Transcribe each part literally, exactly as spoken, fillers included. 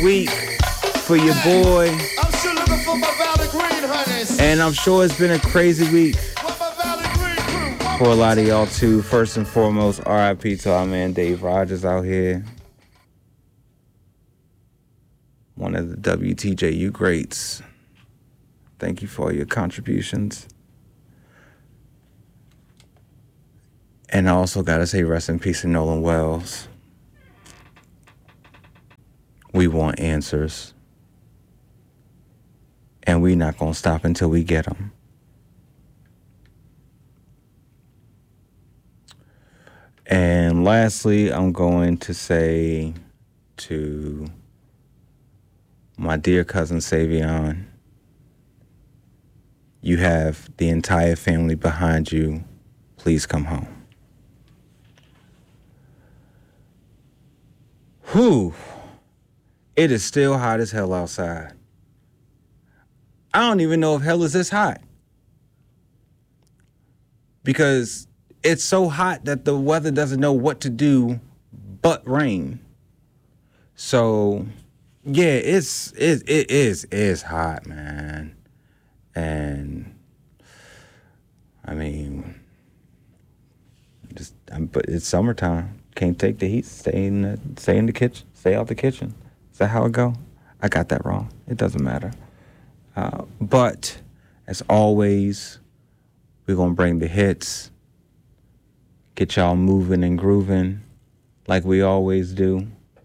Week for your boy. I'm still looking for my Valley Green honeys. And I'm sure it's been a crazy week for a lot of y'all too. First and foremost, R I P to our man Dave Rogers out here. One of the W T J U greats. Thank you for all your contributions. And I also gotta say rest in peace to Nolan Wells. We want answers. And we not gonna stop until we get them. And lastly, I'm going to say to my dear cousin Savion, you have the entire family behind you. Please come home. Whew. It is still hot as hell outside. I don't even know if hell is this hot. Because it's so hot that the weather doesn't know what to do but rain. So, yeah, it's it it is it is hot, man. And I mean, just I'm, but it's summertime. Can't take the heat. Stay in the stay in the kitchen. Stay out the kitchen. Is that how it go? I got that wrong. It doesn't matter. Uh, but as always, we're gonna bring the hits, get y'all moving and grooving like we always do.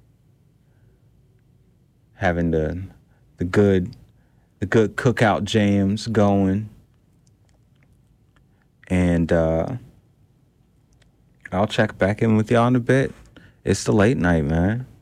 Having the the good the good cookout jams going. And uh, I'll check back in with y'all in a bit. It's the late night, man.